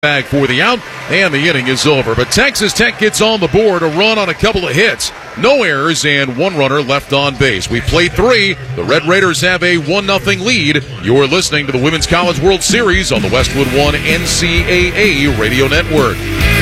bag for the out, and the inning is over. But Texas Tech gets on the board, a run on a couple of hits, no errors, and one runner left on base. We played three. The Red Raiders have a 1-0 lead. You're listening to the Women's College World Series on the Westwood One NCAA Radio Network.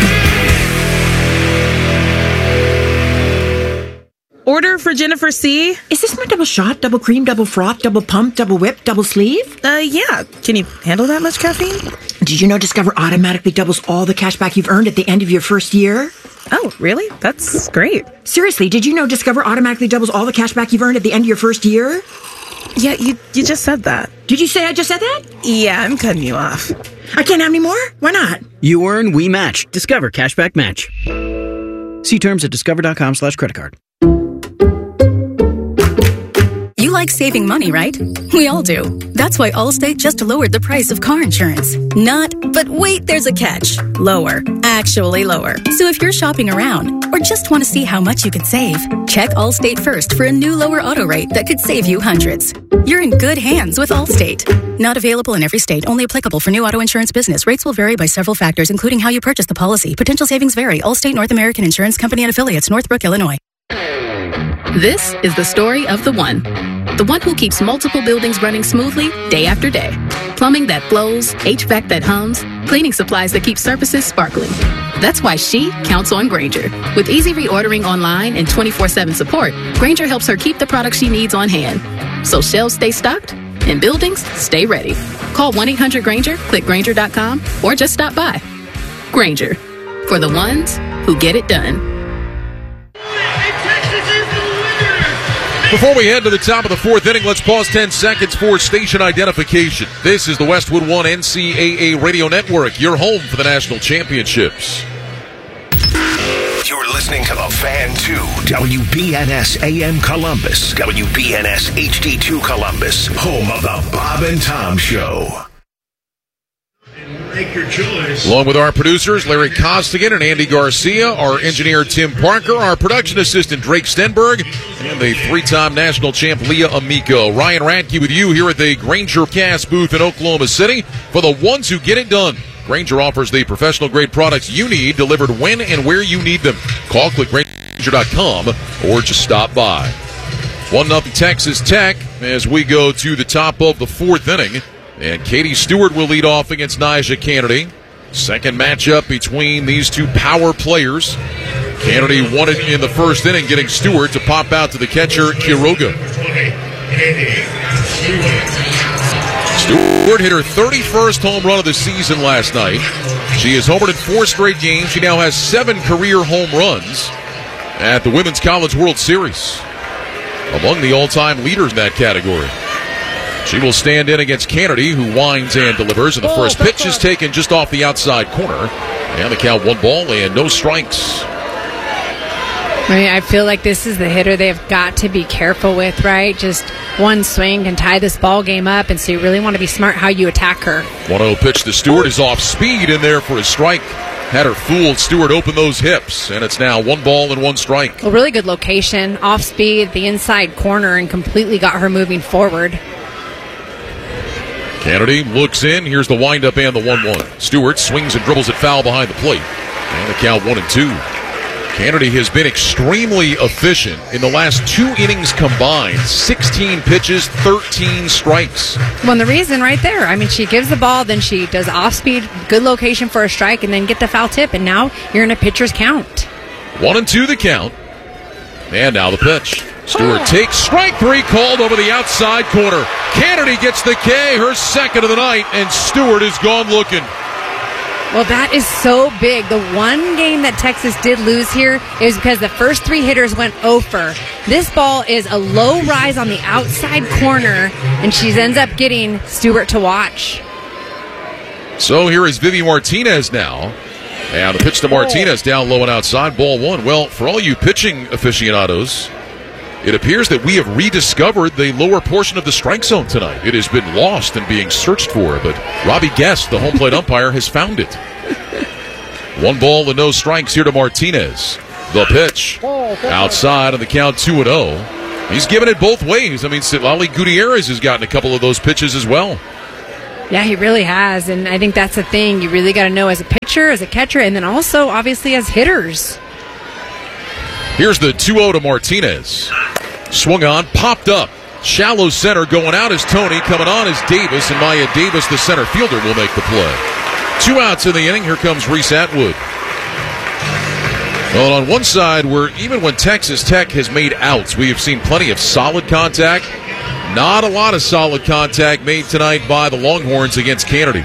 Order for Jennifer C. Is this my double shot, double cream, double froth, double pump, double whip, double sleeve? Yeah. Can you handle that much caffeine? Did you know Discover automatically doubles all the cash back you've earned at the end of your first year? Oh, really? That's great. Seriously, did you know Discover automatically doubles all the cash back you've earned at the end of your first year? Yeah, you just said that. Did you say I just said that? Yeah, I'm cutting you off. I can't have any more? Why not? You earn, we match. Discover Cashback Match. See terms at discover.com/creditcard. You like saving money, right? We all do. That's why Allstate just lowered the price of car insurance. Not, but wait, there's a catch. Lower. Actually lower. So if you're shopping around or just want to see how much you could save, check Allstate first for a new lower auto rate that could save you hundreds. You're in good hands with Allstate. Not available in every state. Only applicable for new auto insurance business. Rates will vary by several factors, including how you purchase the policy. Potential savings vary. Allstate North American Insurance Company and Affiliates, Northbrook, Illinois. This is the story of the one. The one who keeps multiple buildings running smoothly day after day. Plumbing that flows, HVAC that hums, cleaning supplies that keep surfaces sparkling. That's why she counts on Grainger. With easy reordering online and 24/7 support, Grainger helps her keep the products she needs on hand. So shelves stay stocked and buildings stay ready. Call 1-800-GRAINGER, click Grainger.com, or just stop by. Grainger, for the ones who get it done. Before we head to the top of the fourth inning, let's pause 10 seconds for station identification. This is the Westwood One NCAA Radio Network, your home for the national championships. You're listening to The Fan 2, WBNS AM Columbus, WBNS HD2 Columbus, home of the Bob and Tom Show. Make your choice. Along with our producers, Larry Costigan and Andy Garcia, our engineer, Tim Parker, our production assistant, Drake Stenberg, and the three-time national champ, Leah Amico. Ryan Radke with you here at the Grainger Cast booth in Oklahoma City for the ones who get it done. Grainger offers the professional-grade products you need delivered when and where you need them. Call, click Grainger.com, or just stop by. 1-0 Texas Tech as we go to the top of the fourth inning. And Katie Stewart will lead off against Nyjah Kennedy. Second matchup between these two power players. Kennedy won it in the first inning, getting Stewart to pop out to the catcher, Quiroga. Stewart hit her 31st home run of the season last night. She has homered in 4 straight games. She now has 7 career home runs at the Women's College World Series. Among the all-time leaders in that category. She will stand in against Kennedy, who winds and delivers. And the first pitch is taken just off the outside corner. And the count 1 ball and no strikes. I feel like this is the hitter they've got to be careful with, right? Just one swing can tie this ball game up, and so you really want to be smart how you attack her. 1-0 pitch to Stewart is off speed in there for a strike. Had her fooled. Stewart opened those hips, and it's now 1 ball and 1 strike. A really good location, off speed, the inside corner, and completely got her moving forward. Kennedy looks in. Here's the windup and the 1-1. Stewart swings and dribbles it foul behind the plate. And the count 1-2. Kennedy has been extremely efficient in the last 2 innings combined. 16 pitches, 13 strikes. Well, and the reason right there. She gives the ball, then she does off-speed, good location for a strike, and then get the foul tip, and now you're in a pitcher's count. 1-2 the count. And now the pitch. Stewart takes strike 3, called over the outside corner. Kennedy gets the K, her second of the night, and Stewart is gone looking. Well, that is so big. The one game that Texas did lose here is because the first 3 hitters went 0 for. This ball is a low rise on the outside corner, and she ends up getting Stewart to watch. So here is Vivi Martinez now. And the pitch to Martinez down low and outside, ball 1. Well, for all you pitching aficionados, it appears that we have rediscovered the lower portion of the strike zone tonight. It has been lost and being searched for, but Robbie Guest, the home plate umpire, has found it. 1 ball and no strikes here to Martinez. The pitch outside on the count 2-0. He's given it both ways. Citlali Gutierrez has gotten a couple of those pitches as well. Yeah, he really has, and I think that's the thing. You really got to know as a pitcher, as a catcher, and then also, obviously, as hitters. Here's the 2-0 to Martinez. Swung on, popped up. Shallow center going out is Tony. Coming on is Davis, and Maya Davis, the center fielder, will make the play. 2 outs in the inning. Here comes Reese Atwood. Well, on one side, even when Texas Tech has made outs, we have seen plenty of solid contact. Not a lot of solid contact made tonight by the Longhorns against Kennedy.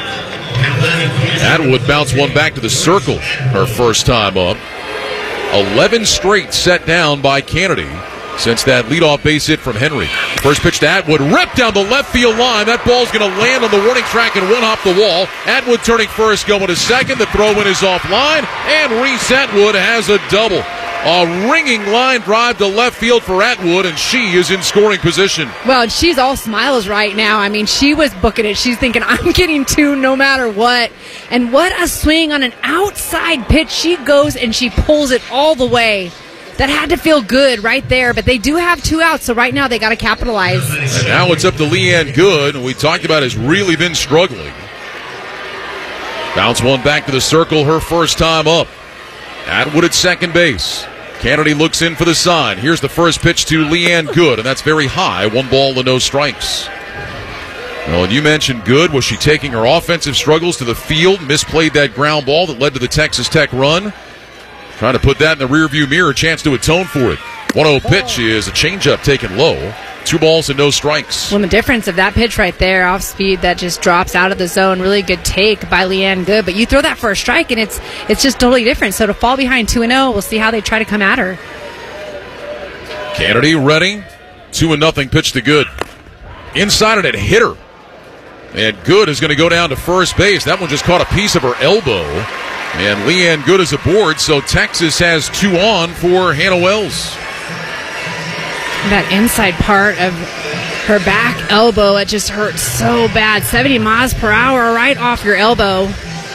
Atwood bounced one back to the circle her first time up. 11 straight set down by Kennedy since that leadoff base hit from Henry. First pitch to Atwood, ripped down the left field line. That ball's going to land on the warning track and one hop the wall. Atwood turning first, going to second. The throw-in is offline, and Reese Atwood has a double. A ringing line drive to left field for Atwood, and she is in scoring position. Well, she's all smiles right now. I mean, she was booking it. She's thinking, I'm getting 2 no matter what. And what a swing on an outside pitch. She goes and she pulls it all the way. That had to feel good right there, but they do have 2 outs, so right now they got to capitalize. And now it's up to Leanne Good, we talked about has really been struggling. Bounce one back to the circle, her first time up. Atwood at second base. Kennedy looks in for the sign. Here's the first pitch to Leanne Good, and that's very high. 1 ball and no strikes. Well, and you mentioned Good. Was she taking her offensive struggles to the field? Misplayed that ground ball that led to the Texas Tech run. Trying to put that in the rearview mirror. Chance to atone for it. 1-0 pitch is a changeup taken low. 2 balls and no strikes. Well, the difference of that pitch right there, off speed, that just drops out of the zone. Really good take by Leanne Good. But you throw that for a strike, and it's just totally different. So to fall behind 2-0, we'll see how they try to come at her. Kennedy ready. 2-0 pitch to Good. Inside it, hit her. And Good is going to go down to first base. That one just caught a piece of her elbow. And Leanne Good is aboard, so Texas has 2 on for Hannah Wells. That inside part of her back elbow, it just hurts so bad. 70 miles per hour right off your elbow.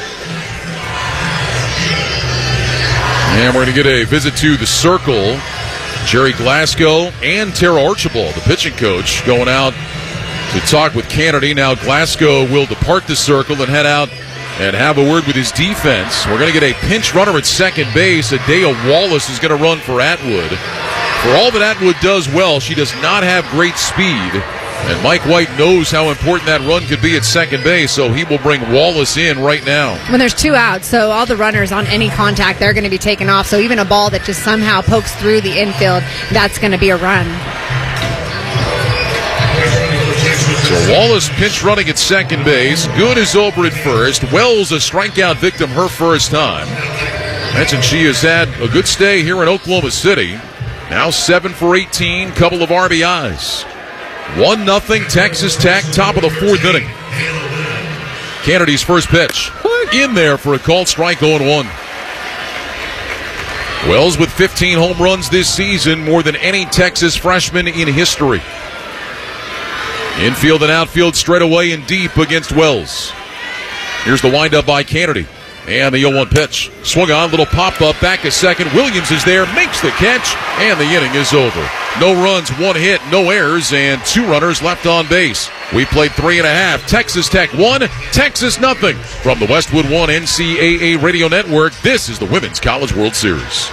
And we're going to get a visit to the circle. Jerry Glasgow and Tara Archibald, the pitching coach, going out to talk with Kennedy. Now Glasgow will depart the circle and head out and have a word with his defense. We're going to get a pinch runner at second base. Adea Wallace is going to run for Atwood. For all that Atwood does well, she does not have great speed. And Mike White knows how important that run could be at second base, so he will bring Wallace in right now. When there's 2 outs, so all the runners on any contact, they're going to be taken off. So even a ball that just somehow pokes through the infield, that's going to be a run. So Wallace pinch running at second base. Good is over at first. Wells a strikeout victim her first time. Mentioned she has had a good stay here in Oklahoma City. Now 7 for 18, couple of RBIs. 1-0 Texas Tech, top of the 4th inning. Kennedy's first pitch. In there for a called strike, 0-1. Wells with 15 home runs this season, more than any Texas freshman in history. Infield and outfield straight away and deep against Wells. Here's the windup by Kennedy. And the 0-1 pitch. Swung on, little pop-up, back to second. Williams is there, makes the catch, and the inning is over. No runs, 1 hit, no errors, and 2 runners left on base. We played 3.5. Texas Tech 1, Texas nothing. From the Westwood One NCAA Radio Network, this is the Women's College World Series.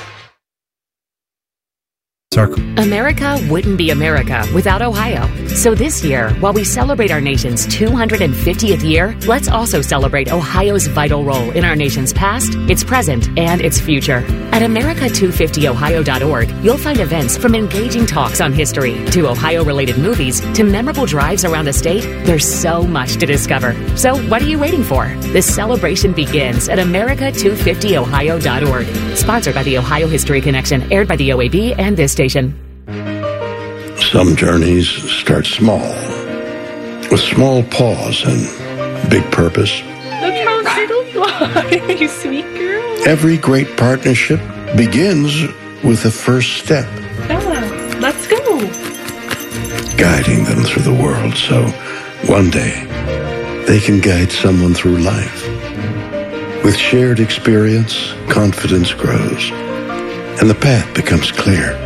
America wouldn't be America without Ohio. So this year, while we celebrate our nation's 250th year, let's also celebrate Ohio's vital role in our nation's past, its present, and its future. At America250ohio.org, you'll find events from engaging talks on history to Ohio-related movies to memorable drives around the state. There's so much to discover. So what are you waiting for? The celebration begins at America250ohio.org. Sponsored by the Ohio History Connection, aired by the OAB and this station. Some journeys start small, with small pause and big purpose. Look how little you are, you sweet girl. Every great partnership begins with the first step. Bella, let's go. Guiding them through the world so one day they can guide someone through life. With shared experience, confidence grows, and the path becomes clear.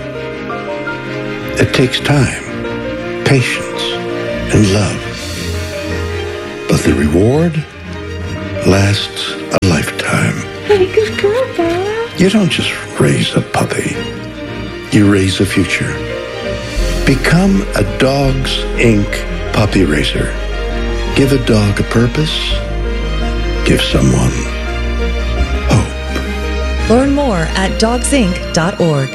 It takes time, patience, and love. but the reward lasts a lifetime. Hey, good girl, Dad. You don't just raise a puppy. You raise a future. Become a Dogs Inc. puppy raiser. Give a dog a purpose. Give someone hope. Learn more at dogsinc.org.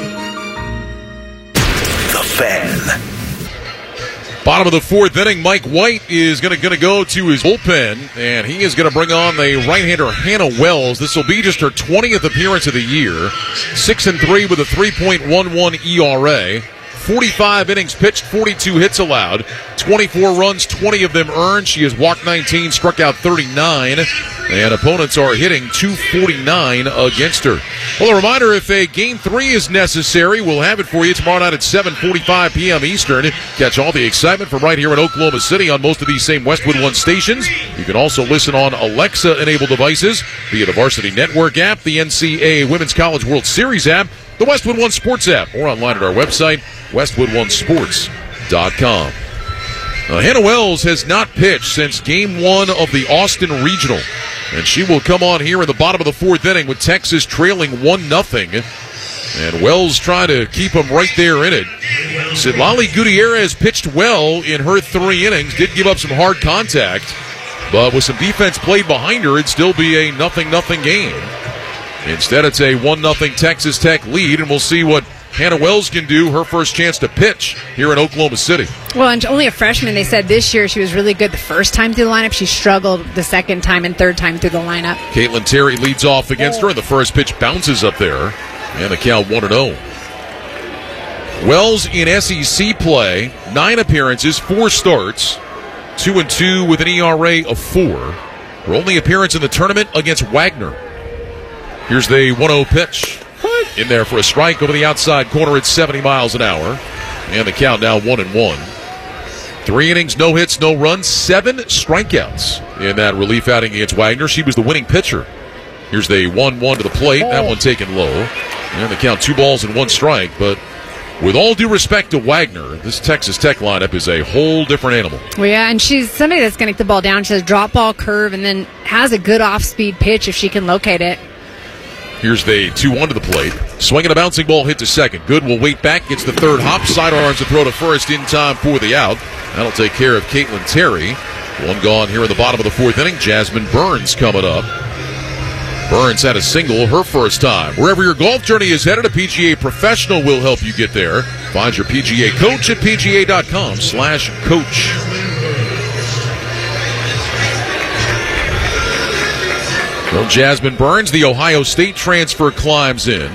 The Fan. Bottom of the fourth inning, Mike White is going to go to his bullpen, and he is going to bring on the right-hander Hannah Wells. This will be just her 20th appearance of the year. 6-3 with a 3.11 ERA. 45 innings pitched, 42 hits allowed, 24 runs, 20 of them earned. She has walked 19, struck out 39, and opponents are hitting 249 against her. Well, a reminder, if a Game 3 is necessary, we'll have it for you tomorrow night at 7:45 p.m. Eastern. Catch all the excitement from right here in Oklahoma City on most of these same Westwood One stations. You can also listen on Alexa-enabled devices via the Varsity Network app, the NCAA Women's College World Series app, the Westwood One Sports app, or online at our website, westwoodonesports.com. Hannah Wells has not pitched since Game 1 of the Austin Regional, and she will come on here in the bottom of the fourth inning with Texas trailing 1-0, and Wells trying to keep them right there in it. Sidlali Gutierrez pitched well in her 3 innings, did give up some hard contact, but with some defense played behind her, it'd still be a 0-0 game. Instead, it's a 1-0 Texas Tech lead, and we'll see what Hannah Wells can do, her first chance to pitch here in Oklahoma City. Well, and only a freshman. They said this year she was really good the first time through the lineup. She struggled the second time and third time through the lineup. Caitlin Terry leads off against her, and the first pitch bounces up there, and the count 1-0. Wells in SEC play, 9 appearances, 4 starts, 2-2 with an ERA of 4. Her only appearance in the tournament against Wagner. Here's the 1-0 pitch. In there for a strike over the outside corner at 70 miles an hour. And the count now 1-1. 3 innings, no hits, no runs, 7 strikeouts in that relief outing against Wagner. She was the winning pitcher. Here's the 1-1 to the plate. That one taken low. And the count 2 balls and 1 strike. But with all due respect to Wagner, this Texas Tech lineup is a whole different animal. Well, yeah, and she's somebody that's going to get the ball down. She has a drop ball curve and then has a good off-speed pitch if she can locate it. Here's the 2-1 to the plate. Swinging a bouncing ball hit to second. Good will wait back. Gets the third hop. Sidearms to throw to first in time for the out. That'll take care of Caitlin Terry. 1 gone here in the bottom of the fourth inning. Jasmine Burns coming up. Burns had a single her first time. Wherever your golf journey is headed, a PGA professional will help you get there. Find your PGA coach at pga.com/coach. Well, Jasmine Burns, the Ohio State transfer, climbs in.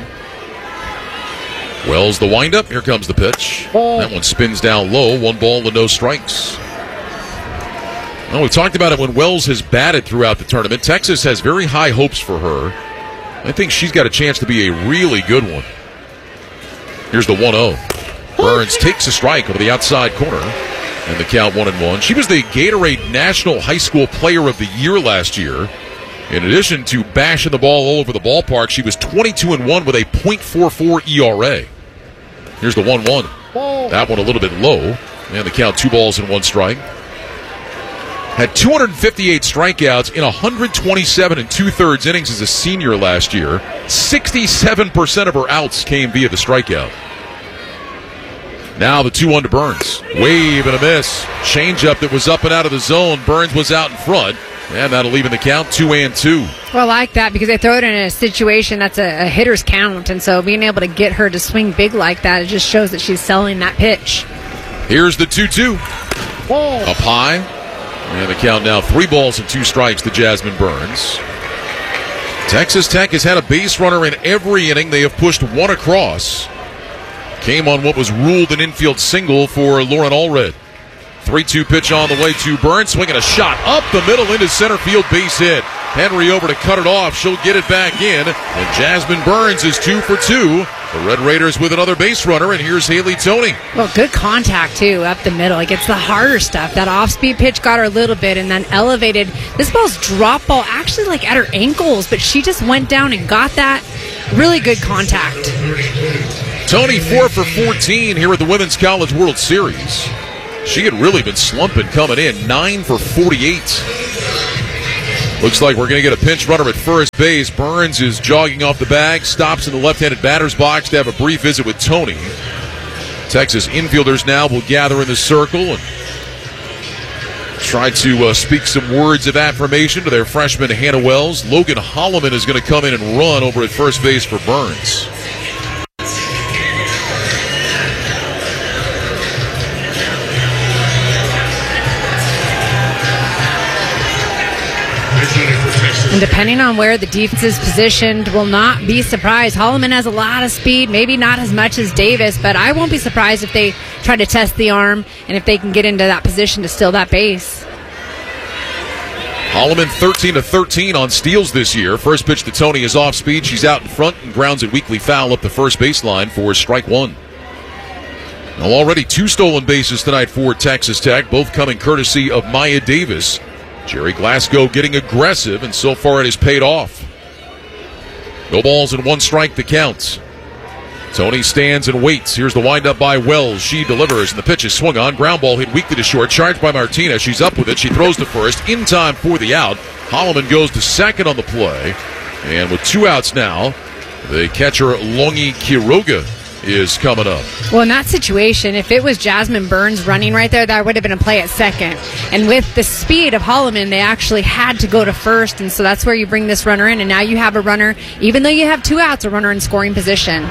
Wells the windup. Here comes the pitch. That one spins down low. 1 ball and no strikes. Well, we've talked about it when Wells has batted throughout the tournament. Texas has very high hopes for her. I think she's got a chance to be a really good one. Here's the 1-0. Burns takes a strike over the outside corner. And the count 1-1. She was the Gatorade National High School Player of the Year last year. In addition to bashing the ball all over the ballpark, she was 22-1 with a .44 ERA. Here's the 1-1. That one a little bit low. And the count 2 balls and 1 strike. Had 258 strikeouts in 127 2/3 innings as a senior last year. 67% of her outs came via the strikeout. Now the 2-1 to Burns. Wave and a miss. Changeup that was up and out of the zone. Burns was out in front. And that'll even the count 2-2. Well, I like that because they throw it in a situation that's a hitter's count. And so being able to get her to swing big like that, it just shows that she's selling that pitch. Here's the 2-2. Up high. And the count now 3 balls and 2 strikes to Jasmine Burns. Texas Tech has had a base runner in every inning. They have pushed 1 across. Came on what was ruled an infield single for Lauren Allred. 3-2 pitch on the way to Burns, swinging a shot up the middle into center field, base hit. Henry over to cut it off. She'll get it back in. And Jasmine Burns is 2 for 2. The Red Raiders with another base runner, and here's Haley Toney. Well, good contact, too, up the middle. Like, it's the harder stuff. That off-speed pitch got her a little bit and then elevated. This ball's drop ball actually like at her ankles, but she just went down and got that. Really good contact. Toney 4 for 14 here at the Women's College World Series. She had really been slumping coming in, 9 for 48. Looks like we're going to get a pinch runner at first base. Burns is jogging off the bag, stops in the left-handed batter's box to have a brief visit with Tony. Texas infielders now will gather in the circle and try to speak some words of affirmation to their freshman Hannah Wells. Logan Holloman is going to come in and run over at first base for Burns. And depending on where the defense is positioned, will not be surprised. Holloman has a lot of speed, maybe not as much as Davis, but I won't be surprised if they try to test the arm and if they can get into that position to steal that base. Holloman 13-13 on steals this year. First pitch to Tony is off speed. She's out in front and grounds it weakly foul up the first baseline for strike one. Now already 2 stolen bases tonight for Texas Tech, both coming courtesy of Maya Davis. Jerry Glasgow getting aggressive, and so far it has paid off. No balls and 1 strike to count. Tony stands and waits. Here's the windup by Wells. She delivers, and the pitch is swung on. Ground ball hit weakly to short. Charged by Martinez. She's up with it. She throws to first. In time for the out. Holloman goes to second on the play. And with 2 outs now, the catcher Longi Quiroga is coming up. Well, in that situation, if it was Jasmine Burns running right there, that would have been a play at second. And with the speed of Holloman, they actually had to go to first, and so that's where you bring this runner in, and now you have a runner, even though you have 2 outs, a runner in scoring position.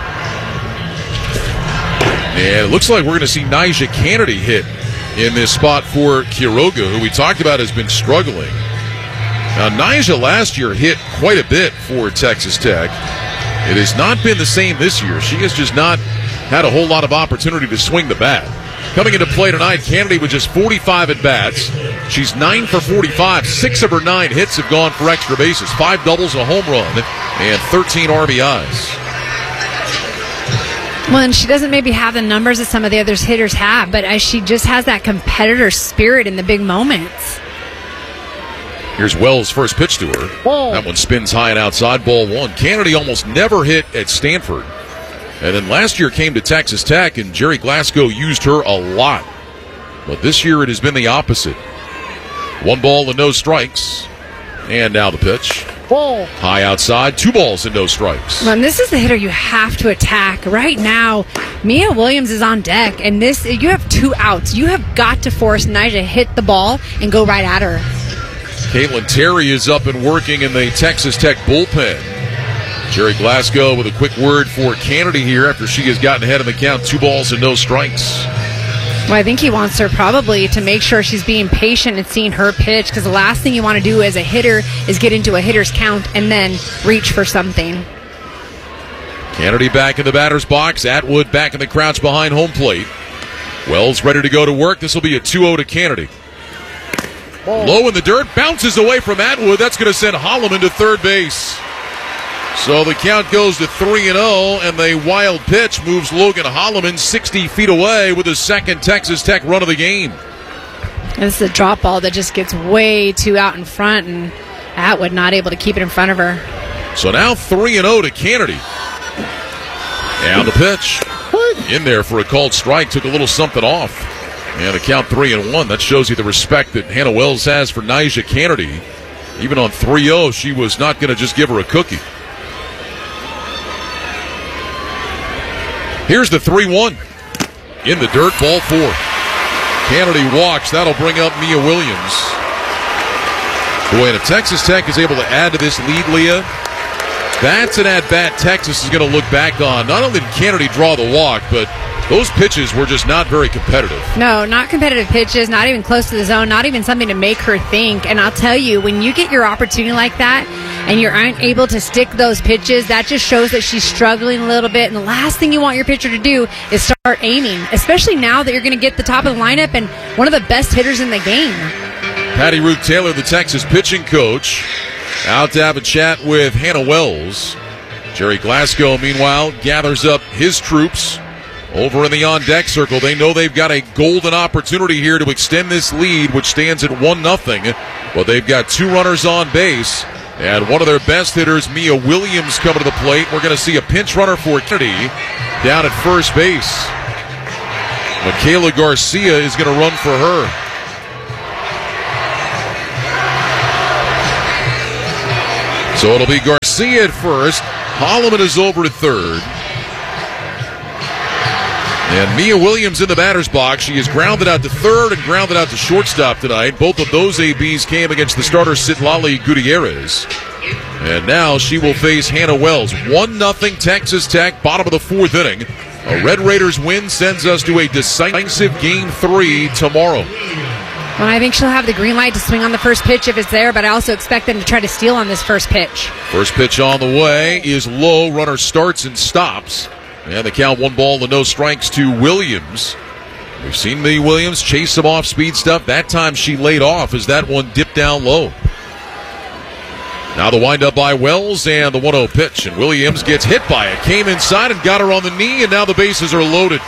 And it looks like we're going to see Nyjah Kennedy hit in this spot for Quiroga, who we talked about has been struggling. Now, Nyjah last year hit quite a bit for Texas Tech. It has not been the same this year. She has just not had a whole lot of opportunity to swing the bat. Coming into play tonight, Kennedy with just 45 at-bats. She's 9 for 45. 6 of her 9 hits have gone for extra bases. 5 doubles, a home run, and 13 RBIs. Well, and she doesn't maybe have the numbers that some of the other hitters have, but she just has that competitor spirit in the big moments. Here's Wells' first pitch to her. That one spins high and outside, ball 1. Kennedy almost never hit at Stanford. And then last year came to Texas Tech, and Jerry Glasgow used her a lot. But this year it has been the opposite. 1 ball and no strikes. And now the pitch. High outside, 2 balls and no strikes. Well, and this is the hitter you have to attack. Right now, Mia Williams is on deck, and you have 2 outs. You have got to force Nyjah to hit the ball and go right at her. Caitlin Terry is up and working in the Texas Tech bullpen. Jerry Glasgow with a quick word for Kennedy here after she has gotten ahead of the count. 2 balls and no strikes. Well, I think he wants her probably to make sure she's being patient and seeing her pitch, because the last thing you want to do as a hitter is get into a hitter's count and then reach for something. Kennedy back in the batter's box. Atwood back in the crouch behind home plate. Wells ready to go to work. This will be a 2-0 to Kennedy. Low in the dirt, bounces away from Atwood. That's going to send Holloman to third base. So the count goes to 3-0, and the wild pitch moves Logan Holloman 60 feet away with his second Texas Tech run of the game. This is a drop ball that just gets way too out in front, and Atwood not able to keep it in front of her. So now 3-0 to Kennedy. And the pitch. In there for a called strike, took a little something off. And a count 3-1. That shows you the respect that Hannah Wells has for Nyjah Kennedy. Even on 3-0, she was not going to just give her a cookie. Here's the 3-1. In the dirt, ball 4. Kennedy walks. That'll bring up Mia Williams. Boy, and if Texas Tech is able to add to this lead, Leah, that's an at-bat Texas is going to look back on. Not only did Kennedy draw the walk, but those pitches were just not very competitive. No, not competitive pitches, not even close to the zone, not even something to make her think. And I'll tell you, when you get your opportunity like that and you aren't able to stick those pitches, that just shows that she's struggling a little bit. And the last thing you want your pitcher to do is start aiming, especially now that you're going to get the top of the lineup and one of the best hitters in the game. Patty Ruth Taylor, the Texas pitching coach, out to have a chat with Hannah Wells. Jerry Glasgow, meanwhile, gathers up his troops over in the on-deck circle. They know they've got a golden opportunity here to extend this lead, which stands at 1-0. But they've got 2 runners on base. And one of their best hitters, Mia Williams, coming to the plate. We're going to see a pinch runner for Kennedy down at first base. Michaela Garcia is going to run for her. So it'll be Garcia at first. Holloman is over at third. And Mia Williams in the batter's box. She is grounded out to third and grounded out to shortstop tonight. Both of those ABs came against the starter Citlali Gutierrez. And now she will face Hannah Wells. 1-0 Texas Tech, bottom of the fourth inning. A Red Raiders win sends us to a decisive Game 3 tomorrow. Well, I think she'll have the green light to swing on the first pitch if it's there, but I also expect them to try to steal on this first pitch. First pitch on the way is low. Runner starts and stops. And the count 1 ball, no strikes to Williams. We've seen the Williams chase some off-speed stuff. That time she laid off as that one dipped down low. Now the windup by Wells and the 1-0 pitch. And Williams gets hit by it. Came inside and got her on the knee, and now the bases are loaded.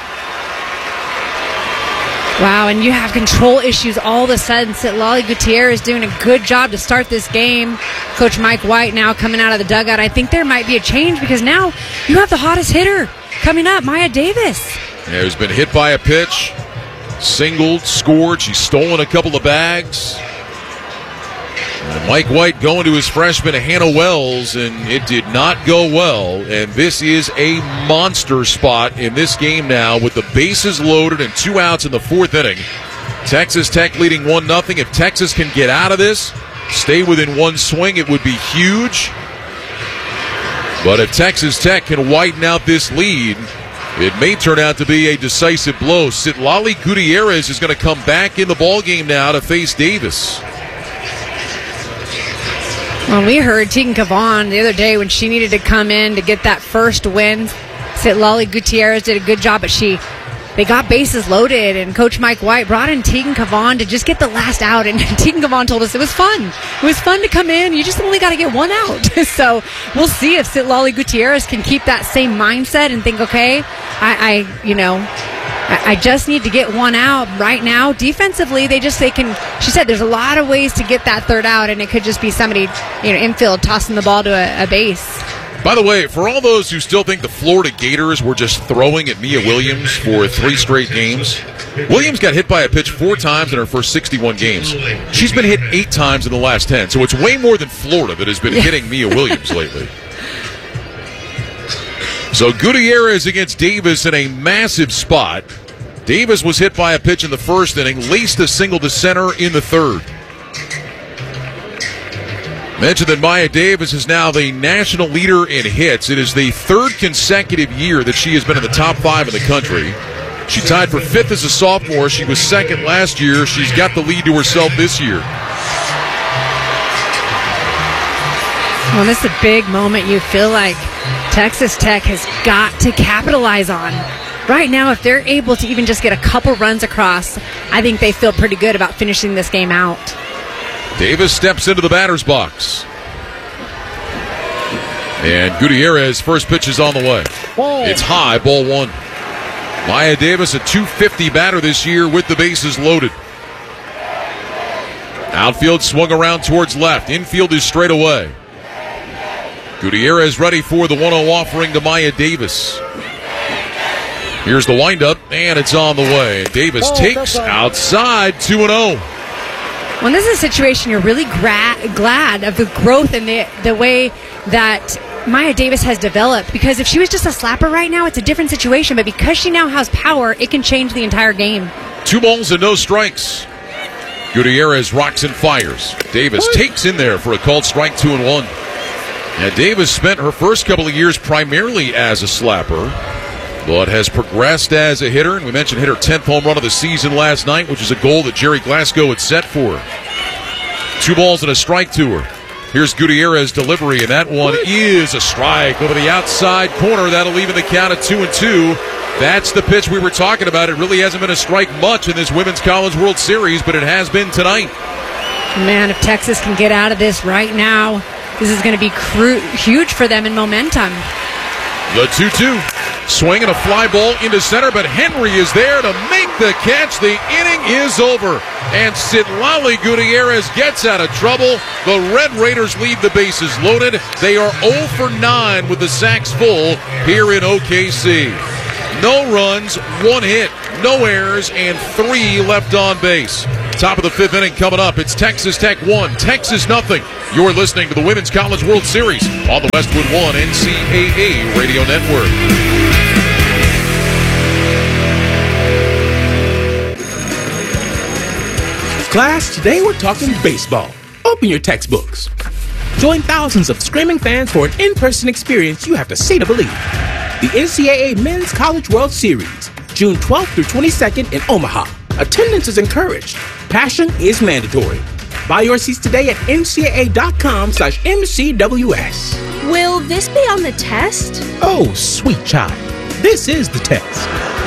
Wow, and you have control issues all of a sudden. Citlali Gutierrez is doing a good job to start this game. Coach Mike White now coming out of the dugout. I think there might be a change because now you have the hottest hitter coming up, Maya Davis. Yeah, who's been hit by a pitch, singled, scored. She's stolen a couple of bags. And Mike White going to his freshman Hannah Wells, and it did not go well. And this is a monster spot in this game now with the bases loaded and 2 outs in the fourth inning. Texas Tech leading 1-0. If Texas can get out of this, stay within one swing, it would be huge. But if Texas Tech can widen out this lead, it may turn out to be a decisive blow. Citlali Gutierrez is going to come back in the ballgame now to face Davis. Well, we heard Tegan Cavan the other day when she needed to come in to get that first win. Citlali Gutierrez did a good job, but they got bases loaded, and Coach Mike White brought in Tegan Cavan to just get the last out, and Tegan Cavan told us it was fun. It was fun to come in. You just only got to get one out. So we'll see if Citlali Gutierrez can keep that same mindset and think, okay, I just need to get one out right now. Defensively, she said there's a lot of ways to get that third out, and it could just be somebody, infield tossing the ball to a base. By the way, for all those who still think the Florida Gators were just throwing at Mia Williams for 3 straight games, Williams got hit by a pitch 4 times in her first 61 games. She's been hit 8 times in the last 10, so it's way more than Florida that has been hitting Mia Williams lately. So Gutierrez against Davis in a massive spot. Davis was hit by a pitch in the first inning, laced a single to center in the third. Mentioned that Maya Davis is now the national leader in hits. It is the 3rd consecutive year that she has been in the top 5 in the country. She tied for 5th as a sophomore. She was 2nd last year. She's got the lead to herself this year. Well, this is a big moment you feel like Texas Tech has got to capitalize on. Right now, if they're able to even just get a couple runs across, I think they feel pretty good about finishing this game out. Davis steps into the batter's box. And Gutierrez, first pitch is on the way. It's high, ball 1. Maya Davis, a .250 batter this year with the bases loaded. Outfield swung around towards left. Infield is straight away. Gutierrez ready for the 1-0 offering to Maya Davis. Here's the windup, and it's on the way. Davis takes outside, 2-0. Well, this is a situation you're really glad of the growth and the way that Maya Davis has developed, because if she was just a slapper right now, it's a different situation, but because she now has power, it can change the entire game. 2 balls and no strikes. Gutierrez rocks and fires. Davis takes in there for a called strike, 2-1. And Davis spent her first couple of years primarily as a slapper, but has progressed as a hitter. And we mentioned hit her 10th home run of the season last night, which is a goal that Jerry Glasgow had set for her. 2 balls and a strike to her. Here's Gutierrez's delivery, and that one is a strike over the outside corner. That'll even the count at 2-2. That's the pitch we were talking about. It really hasn't been a strike much in this Women's College World Series, but it has been tonight. Man, if Texas can get out of this right now, this is going to be huge for them in momentum. The 2-2. Swing and a fly ball into center, but Henry is there to make the catch. The inning is over, and Citlali Gutierrez gets out of trouble. The Red Raiders leave the bases loaded. They are 0 for 9 with the sacks full here in OKC. No runs, 1 hit, no errors, and 3 left on base. Top of the fifth inning coming up. It's Texas Tech 1, Texas nothing. You're listening to the Women's College World Series on the Westwood One NCAA Radio Network. Class, today we're talking baseball. Open your textbooks. Join thousands of screaming fans for an in-person experience you have to see to believe. The NCAA Men's College World Series, June 12th through 22nd in Omaha. Attendance is encouraged. Passion is mandatory. Buy your seats today at ncaa.com/MCWS. Will this be on the test? Oh, sweet child. This is the test.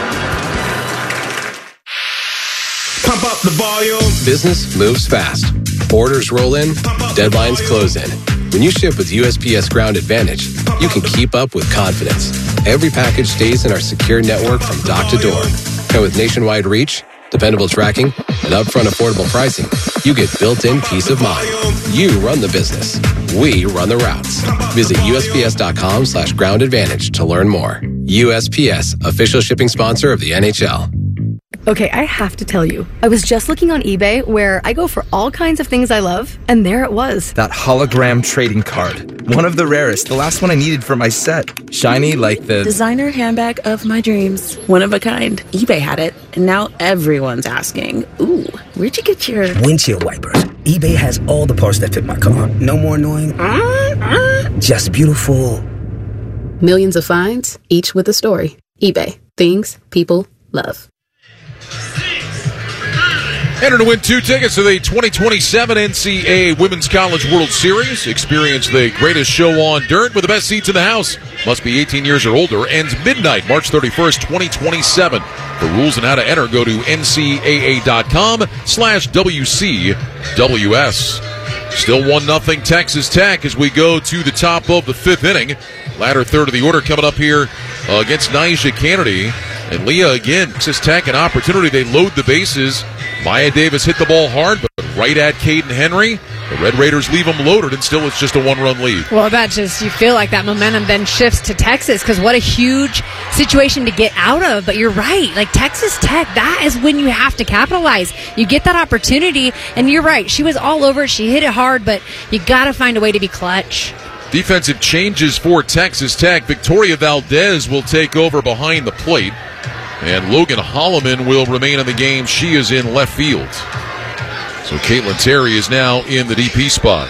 Pump up the volume. Business moves fast. Orders roll in, deadlines close in. When you ship with USPS Ground Advantage, you can keep up with confidence. Every package stays in our secure network from dock to door. And with nationwide reach, dependable tracking, and upfront affordable pricing, you get built-in peace of mind. You run the business. We run the routes. Visit USPS.com/Ground Advantage to learn more. USPS, official shipping sponsor of the NHL. Okay, I have to tell you, I was just looking on eBay where I go for all kinds of things I love, and there it was. That hologram trading card. One of the rarest, the last one I needed for my set. Shiny like the designer handbag of my dreams. One of a kind. eBay had it, and now everyone's asking, ooh, where'd you get your windshield wipers? eBay has all the parts that fit my car. No more annoying, just beautiful. Millions of finds, each with a story. eBay. Things people love. Enter to win 2 tickets to the 2027 NCAA Women's College World Series. Experience the greatest show on dirt with the best seats in the house. Must be 18 years or older. Ends midnight, March 31st, 2027. For rules and how to enter, go to ncaa.com/WCWS. Still 1-0 Texas Tech as we go to the top of the fifth inning. Latter third of the order coming up here against Nyjah Kennedy. And Leah, again, Texas Tech, an opportunity. They load the bases. Maya Davis hit the ball hard, but right at Caden Henry. The Red Raiders leave them loaded, and still it's just a one-run lead. Well, that just, you feel like that momentum then shifts to Texas, because what a huge situation to get out of. But you're right, like Texas Tech, that is when you have to capitalize. You get that opportunity, and you're right, she was all over it, she hit it hard, but you got to find a way to be clutch. Defensive changes for Texas Tech. Victoria Valdez will take over behind the plate, and Logan Holloman will remain in the game. She is in left field. So Caitlin Terry is now in the DP spot.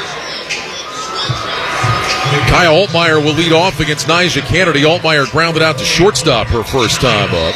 Kaya Altmaier will lead off against Nyjah Kennedy. Altmaier grounded out to shortstop her first time up.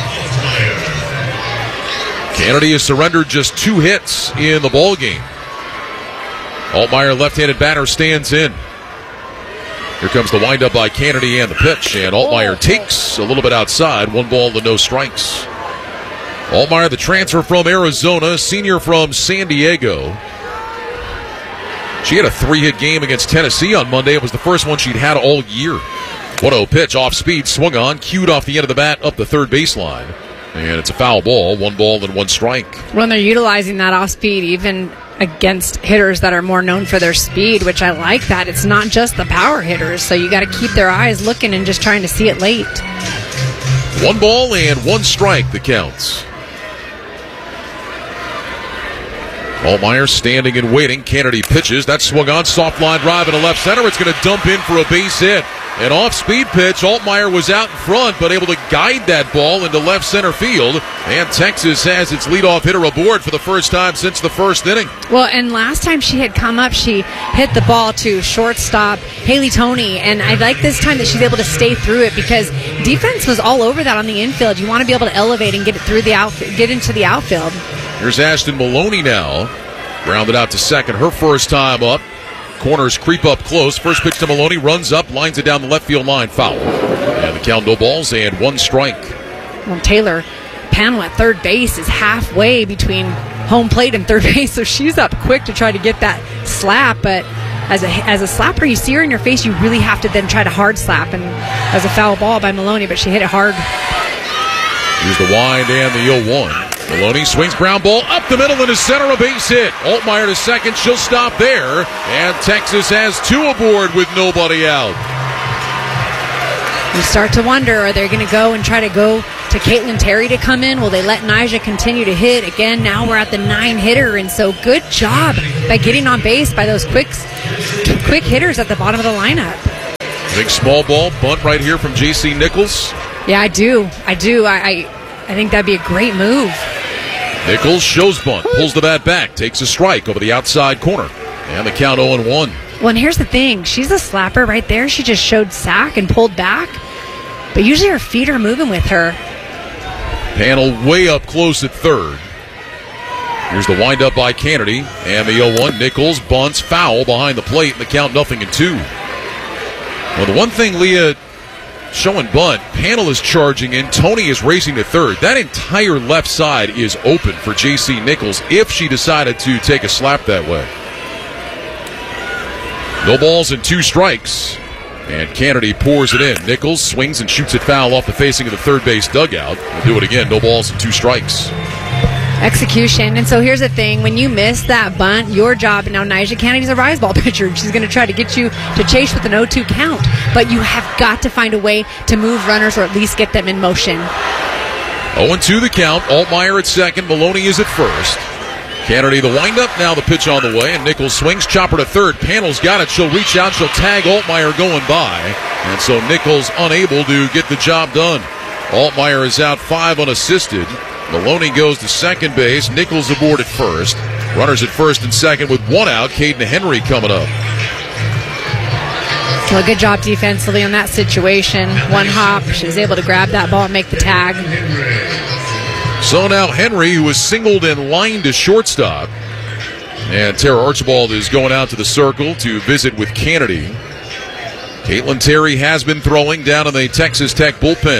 Kennedy has surrendered just 2 hits in the ballgame. Altmaier, left-handed batter, stands in. Here comes the windup by Kennedy and the pitch, and Altmaier takes a little bit outside. 1 ball to no strikes. Altmaier, the transfer from Arizona, senior from San Diego. She had a 3-hit game against Tennessee on Monday. It was the first one she'd had all year. 1-0 pitch, off speed, swung on, cued off the end of the bat up the third baseline. And it's a foul ball, 1 ball and 1 strike. When they're utilizing that off speed, even against hitters that are more known for their speed, which I like that. It's not just the power hitters, so you got to keep their eyes looking and just trying to see it late. 1 ball and 1 strike, the counts. Altmaier standing and waiting. Kennedy pitches. That swung on. Soft line drive into left center. It's going to dump in for a base hit. An off-speed pitch. Altmaier was out in front, but able to guide that ball into left center field. And Texas has its leadoff hitter aboard for the first time since the first inning. Well, and last time she had come up, she hit the ball to shortstop Haley Toney. And I like this time that she's able to stay through it, because defense was all over that on the infield. You want to be able to elevate and get it through the get into the outfield. Here's Ashton Maloney now. Grounded out to second, her first time up. Corners creep up close. First pitch to Maloney, runs up, lines it down the left field line, foul. And the count, no balls and 1 strike. Well, Taylor Panel at third base is halfway between home plate and third base, so she's up quick to try to get that slap. But as a slapper, you see her in your face, you really have to then try to hard slap. And as a foul ball by Maloney, but she hit it hard. Here's the wind and the 0-1. Maloney swings ground ball up the middle and is center, a base hit. Altmaier to second, she'll stop there. And Texas has 2 aboard with nobody out. You start to wonder, are they going to go and try to go to Caitlin Terry to come in? Will they let Nyjah continue to hit? Again, now we're at the 9-hitter, and so good job by getting on base by those quick hitters at the bottom of the lineup. Big small ball bunt right here from J.C. Nichols. Yeah, I do. I think that'd be a great move. Nichols shows bunt, pulls the bat back, takes a strike over the outside corner, and the count 0-1. Well, and here's the thing. She's a slapper right there. She just showed sack and pulled back, but usually her feet are moving with her. Panel way up close at third. Here's the windup by Kennedy, and the 0-1. Nichols bunts foul behind the plate, and the count 0-2. Well, the one thing, Leah, showing bunt, Panel is charging in, Tony is racing to third. That entire left side is open for J.C. Nichols if she decided to take a slap that way. No balls and 2 strikes. And Kennedy pours it in. Nichols swings and shoots it foul off the facing of the third base dugout. We'll do it again. No balls and 2 strikes. Execution. And so here's the thing. When you miss that bunt, your job, and now Nyjah Kennedy's a rise ball pitcher. She's going to try to get you to chase with an 0-2 count. But you have got to find a way to move runners or at least get them in motion. 0-2 the count. Altmaier at second. Maloney is at first. Kennedy the windup, now the pitch on the way, and Nichols swings, chopper to third. Panel's got it, she'll reach out, she'll tag Altmaier going by, and so Nichols unable to get the job done. Altmaier is out 5 unassisted. Maloney goes to second base, Nichols aboard at first. Runners at first and second with 1 out. Caden Henry coming up. Well, good job defensively on that situation. 1 hop, she was able to grab that ball and make the tag. So now Henry, who was singled and lined to shortstop. And Tara Archibald is going out to the circle to visit with Kennedy. Caitlin Terry has been throwing down in the Texas Tech bullpen.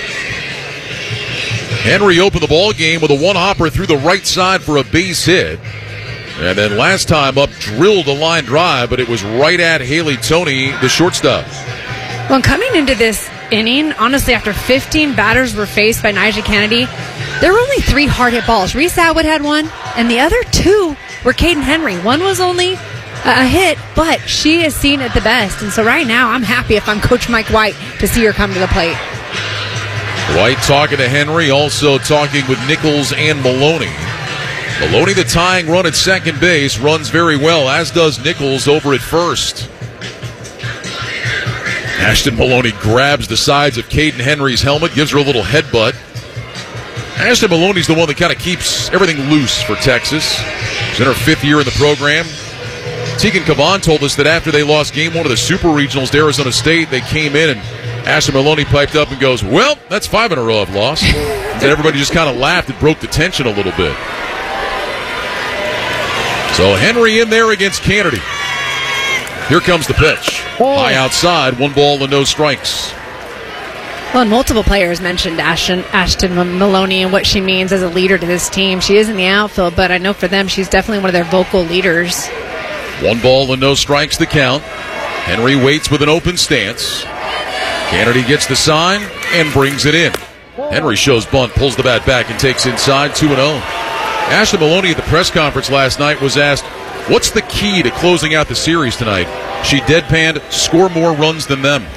Henry opened the ball game with a 1-hopper through the right side for a base hit. And then last time up, drilled a line drive, but it was right at Haley Toney, the shortstop. Well, coming into this inning, honestly, after 15 batters were faced by Nyjah Kennedy, there were only 3 hard-hit balls. Reese Atwood had 1, and the other 2 were Caden Henry. 1 was only a hit, but she has seen it the best. And so right now, I'm happy if I'm Coach Mike White to see her come to the plate. White talking to Henry, also talking with Nichols and Maloney. Maloney, the tying run at second base, runs very well, as does Nichols over at first. Ashton Maloney grabs the sides of Caden Henry's helmet, gives her a little headbutt. Ashton Maloney's the one that kind of keeps everything loose for Texas. She's in her 5th year in the program. Tegan Caban told us that after they lost game 1 of the Super Regionals to Arizona State, they came in and Ashton Maloney piped up and goes, "Well, that's 5 in a row I've lost." And everybody just kind of laughed and broke the tension a little bit. So Henry in there against Kennedy. Here comes the pitch. High outside, 1 ball and no strikes. Well, and multiple players mentioned Ashton Maloney and what she means as a leader to this team. She is in the outfield, but I know for them she's definitely one of their vocal leaders. 1 ball and no strikes the count. Henry waits with an open stance. Kennedy gets the sign and brings it in. Henry shows bunt, pulls the bat back, and takes inside 2-0. Ashton Maloney at the press conference last night was asked, what's the key to closing out the series tonight? She deadpanned, score more runs than them.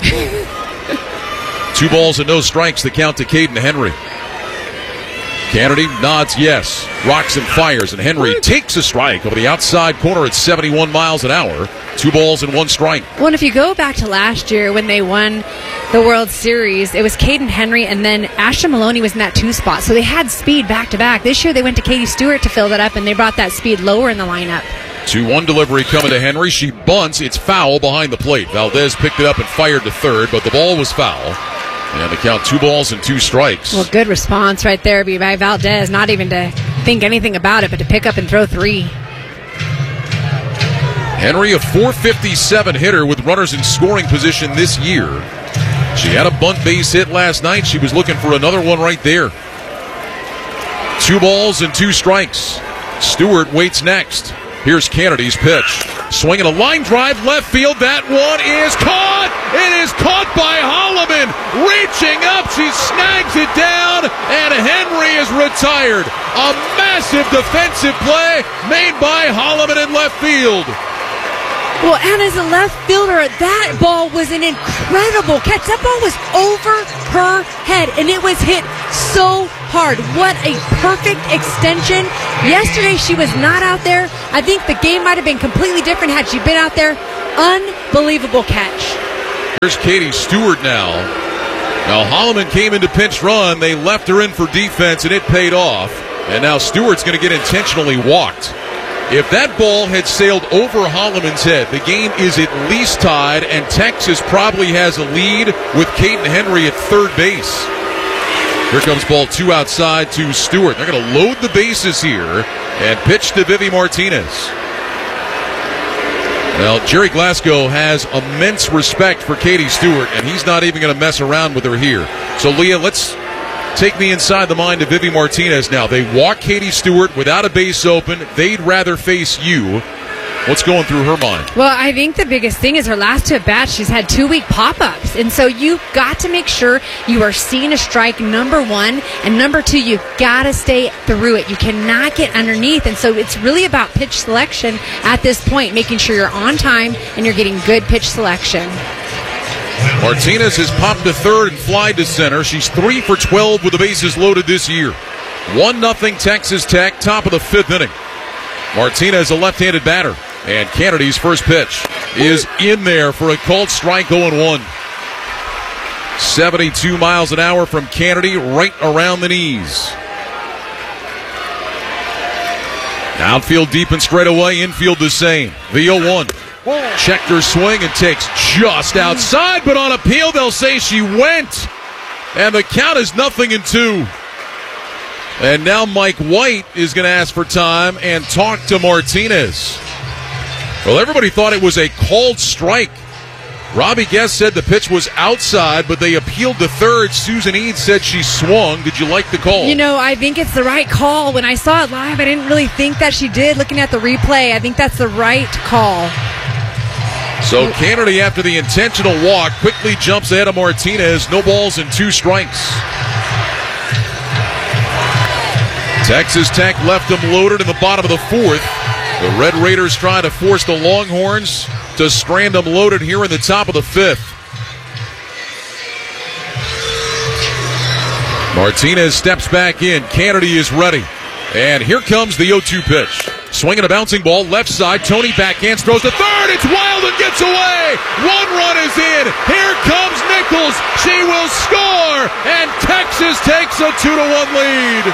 2 balls and no strikes, the count to Caden Henry. Kennedy nods yes, rocks and fires, and Henry takes a strike over the outside corner at 71 miles an hour. 2 balls and 1 strike. Well, and if you go back to last year when they won the World Series, it was Caden Henry, and then Ashton Maloney was in that 2 spot. So they had speed back-to-back. This year they went to Katie Stewart to fill that up, and they brought that speed lower in the lineup. 2-1 delivery coming to Henry. She bunts. It's foul behind the plate. Valdez picked it up and fired to third, but the ball was foul. And the count 2 balls and 2 strikes. Well, good response right there by Valdez. Not even to think anything about it, but to pick up and throw 3. Henry, a .457 hitter with runners in scoring position this year. She had a bunt base hit last night. She was looking for another one right there. 2 balls and 2 strikes. Stewart waits next. Here's Kennedy's pitch. Swinging a line drive left field. That one is caught. It is caught by Holloman. Reaching up, she snags it down, and Henry is retired. A massive defensive play made by Holloman in left field. Well, and as a left fielder, that ball was an incredible catch. That ball was over her head, and it was hit so hard. What a perfect extension. Yesterday, she was not out there. I think the game might have been completely different had she been out there. Unbelievable catch. Here's Katie Stewart now. Now, Holloman came into pinch run. They left her in for defense, and it paid off. And now Stewart's going to get intentionally walked. If that ball had sailed over Holloman's head, the game is at least tied, and Texas probably has a lead with Caden Henry at third base. Here comes ball 2 outside to Stewart. They're going to load the bases here and pitch to Vivi Martinez. Well, Jerry Glasgow has immense respect for Katie Stewart, and he's not even going to mess around with her here. So, Leah, let's take me inside the mind of Vivi Martinez now. They walk Katie Stewart without a base open. They'd rather face you. What's going through her mind? Well, I think the biggest thing is her last 2 at-bats, she's had 2 weak pop-ups. And so you've got to make sure you are seeing a strike, number 1. And number 2, you've got to stay through it. You cannot get underneath. And so it's really about pitch selection at this point, making sure you're on time and you're getting good pitch selection. Martinez has popped to third and flied to center. She's 3 for 12 with the bases loaded this year. 1-0 Texas Tech, top of the 5th inning. Martinez, a left-handed batter. And Kennedy's first pitch is in there for a called strike, 0-1. 72 miles an hour from Kennedy, right around the knees. Outfield deep and straight away, infield the same. The 0-1. Checked her swing and takes just outside, but on appeal they'll say she went. And the count is 0-2. And now Mike White is going to ask for time and talk to Martinez. Well, everybody thought it was a called strike. Robbie Guest said the pitch was outside, but they appealed to third. Susan Eads said she swung. Did you like the call? You know, I think it's the right call. When I saw it live, I didn't really think that she did. Looking at the replay, I think that's the right call. So Kennedy, after the intentional walk, quickly jumps ahead of Martinez. No balls and 2 strikes. Texas Tech left them loaded in the bottom of the 4th. The Red Raiders trying to force the Longhorns to strand them loaded here in the top of the 5th. Martinez steps back in. Kennedy is ready. And here comes the 0-2 pitch. Swinging a bouncing ball, left side. Tony backhands, throws to third. It's wild and gets away. 1 run is in. Here comes Nichols. She will score. And Texas takes a 2-1 lead.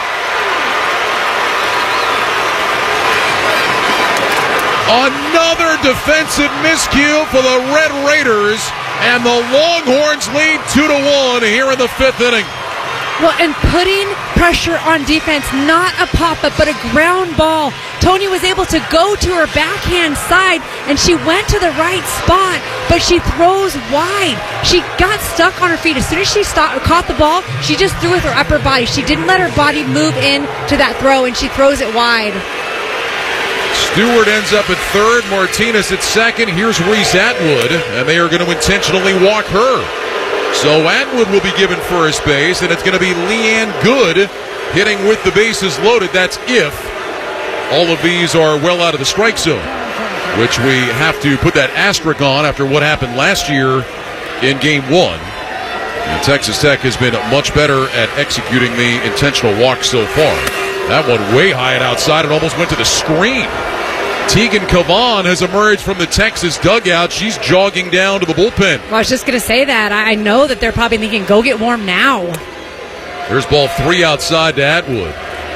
Another defensive miscue for the Red Raiders, and the Longhorns lead 2-1 here in the 5th inning. Well, and putting pressure on defense, not a pop-up, but a ground ball. Tony was able to go to her backhand side, and she went to the right spot, but she throws wide. She got stuck on her feet. As soon as she caught the ball, she just threw with her upper body. She didn't let her body move in to that throw, and she throws it wide. Stewart ends up at third, Martinez at second. Here's Reese Atwood, and they are going to intentionally walk her. So Atwood will be given first base, and it's going to be Leanne Good hitting with the bases loaded. That's if all of these are well out of the strike zone, which we have to put that asterisk on after what happened last year in Game 1. And Texas Tech has been much better at executing the intentional walk so far. That one way high and outside. It almost went to the screen. Tegan Cavan has emerged from the Texas dugout. She's jogging down to the bullpen. Well, I was just going to say that. I know that they're probably thinking, go get warm now. There's ball 3 outside to Atwood.